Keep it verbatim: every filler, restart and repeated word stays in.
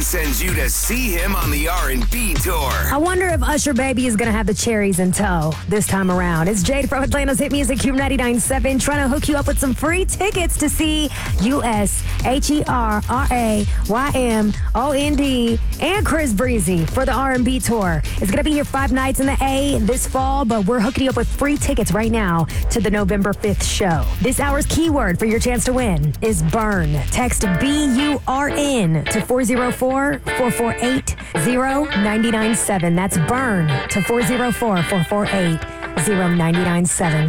sends you to see him on the R and B tour. I wonder if Usher Baby is going to have the cherries in tow this time around. It's Jade from Atlanta's Hit Music Q ninety-nine point seven trying to hook you up with some free tickets to see U S H E R R A Y M O N D and Chris Breezy for the R and B tour. It's going to be here five nights in the A this fall, but we're hooking you up with free tickets right now to the November fifth show. This hour's keyword for your chance to win is burn. Text B U R N to four oh four, four four eight, oh nine nine seven. That's burn to four oh four, four four eight, oh nine nine seven.